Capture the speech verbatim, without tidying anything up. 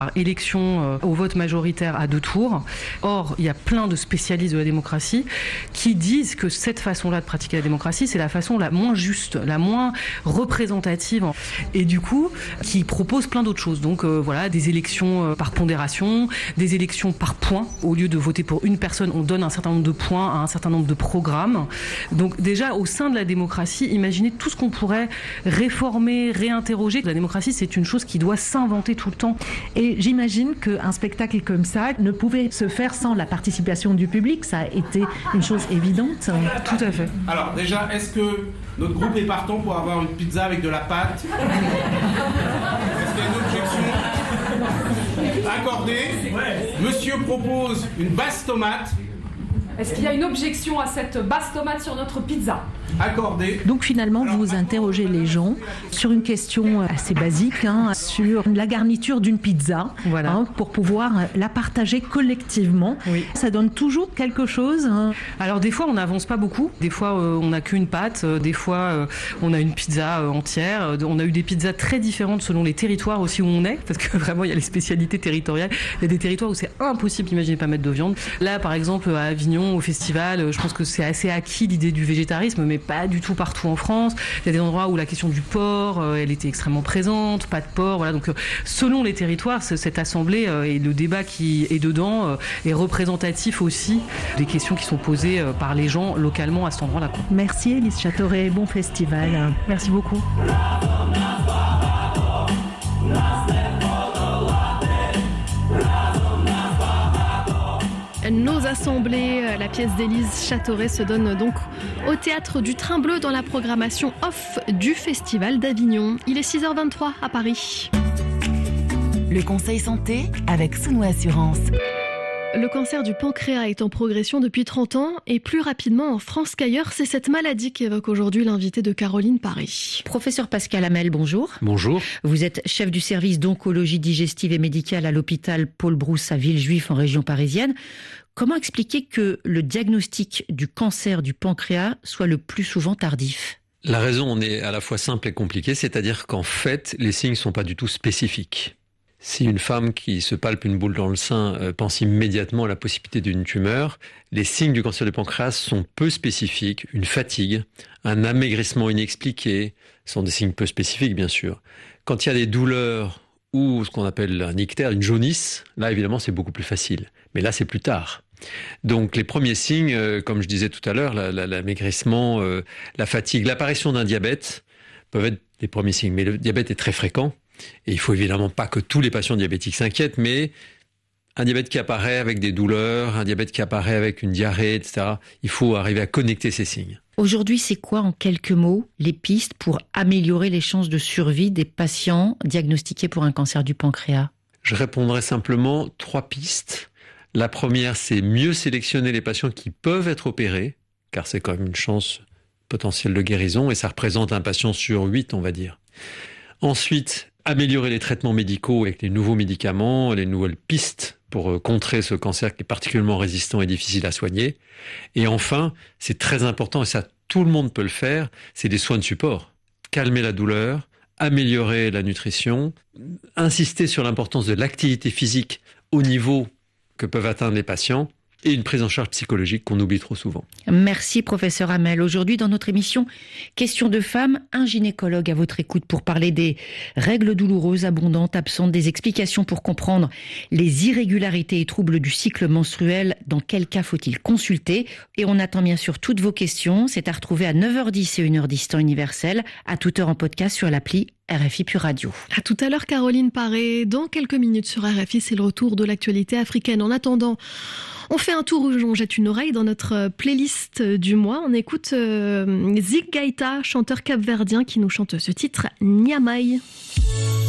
Élection au vote majoritaire à deux tours. Or, il y a plein de spécialistes de la démocratie qui disent que cette façon-là de pratiquer la démocratie, c'est la façon la moins juste, la moins représentative. Et du coup, qui proposent plein d'autres choses. Donc euh, voilà, des élections par pondération, des élections par points. Au lieu de voter pour une personne, on donne un certain nombre de points à un certain nombre de programmes. Donc déjà, au sein de la démocratie, imaginez tout ce qu'on pourrait réformer, réinterroger. La démocratie, c'est une chose qui doit s'inventer tout le temps. Et j'imagine qu'un spectacle comme ça ne pouvait se faire sans la participation du public. Ça a été une chose évidente. Tout à fait. Alors déjà, est-ce que notre groupe est partant pour avoir une pizza avec de la pâte ? Est-ce qu'il y a une objection ? Accordé. Monsieur propose une basse tomate. Est-ce qu'il y a une objection à cette basse tomate sur notre pizza ? Accordé. Donc finalement, vous interrogez les gens sur une question assez basique, hein, sur la garniture d'une pizza, voilà. hein, pour pouvoir la partager collectivement. Oui. Ça donne toujours quelque chose. Hein. Alors des fois, on n'avance pas beaucoup. Des fois, euh, on n'a qu'une pâte. Euh, des fois, euh, on a une pizza euh, entière. Euh, on a eu des pizzas très différentes selon les territoires aussi où on est, parce que vraiment, il y a les spécialités territoriales. Il y a des territoires où c'est impossible, imaginez pas mettre de viande. Là, par exemple, à Avignon, au festival, je pense que c'est assez acquis l'idée du végétarisme, mais pas du tout partout en France. Il y a des endroits où la question du porc, euh, elle était extrêmement présente, pas de porc, voilà. Donc, euh, selon les territoires, cette assemblée euh, et le débat qui est dedans euh, est représentatif aussi des questions qui sont posées euh, par les gens localement à cet endroit-là. Merci Élise Châteauret, bon festival. Merci beaucoup. Nos assemblées, la pièce d'Élise Châteauret se donne donc au Théâtre du Train Bleu dans la programmation off du Festival d'Avignon. Il est six heures vingt-trois à Paris. Le conseil santé avec Souno Assurance. Le cancer du pancréas est en progression depuis trente ans et plus rapidement en France qu'ailleurs. C'est cette maladie qu'évoque aujourd'hui l'invité de Caroline Paré. Professeur Pascal Hamel, bonjour. Bonjour. Vous êtes chef du service d'oncologie digestive et médicale à l'hôpital Paul Brousse à Villejuif en région parisienne. Comment expliquer que le diagnostic du cancer du pancréas soit le plus souvent tardif ? La raison en est à la fois simple et compliquée, c'est-à-dire qu'en fait, les signes ne sont pas du tout spécifiques. Si une femme qui se palpe une boule dans le sein euh, pense immédiatement à la possibilité d'une tumeur, les signes du cancer du pancréas sont peu spécifiques. Une fatigue, un amaigrissement inexpliqué sont des signes peu spécifiques, bien sûr. Quand il y a des douleurs ou ce qu'on appelle un ictère, une jaunisse, là évidemment c'est beaucoup plus facile. Mais là c'est plus tard. Donc les premiers signes, euh, comme je disais tout à l'heure, la, la, l'amaigrissement, euh, la fatigue, l'apparition d'un diabète peuvent être les premiers signes. Mais le diabète est très fréquent. Et il faut évidemment pas que tous les patients diabétiques s'inquiètent, mais un diabète qui apparaît avec des douleurs, un diabète qui apparaît avec une diarrhée, et cetera, il faut arriver à connecter ces signes. Aujourd'hui, c'est quoi en quelques mots les pistes pour améliorer les chances de survie des patients diagnostiqués pour un cancer du pancréas ? Je répondrai simplement trois pistes. La première, c'est mieux sélectionner les patients qui peuvent être opérés, car c'est quand même une chance potentielle de guérison, et ça représente un patient sur huit, on va dire. Ensuite, améliorer les traitements médicaux avec les nouveaux médicaments, les nouvelles pistes pour contrer ce cancer qui est particulièrement résistant et difficile à soigner. Et enfin, c'est très important, et ça tout le monde peut le faire, c'est des soins de support. Calmer la douleur, améliorer la nutrition, insister sur l'importance de l'activité physique au niveau que peuvent atteindre les patients, et une prise en charge psychologique qu'on oublie trop souvent. Merci professeur Hamel. Aujourd'hui dans notre émission Questions de femmes, un gynécologue à votre écoute pour parler des règles douloureuses, abondantes, absentes, des explications pour comprendre les irrégularités et troubles du cycle menstruel. Dans quel cas faut-il consulter ? Et on attend bien sûr toutes vos questions. C'est à retrouver à neuf heures dix et une heure dix temps universel, à toute heure en podcast sur l'appli R F I Pure Radio. À tout à l'heure Caroline Paré. Dans quelques minutes sur R F I, c'est le retour de l'actualité africaine. En attendant, on fait un tour où on jette une oreille dans notre playlist du mois. On écoute euh, Zik Gaïta, chanteur capverdien qui nous chante ce titre, Niamey.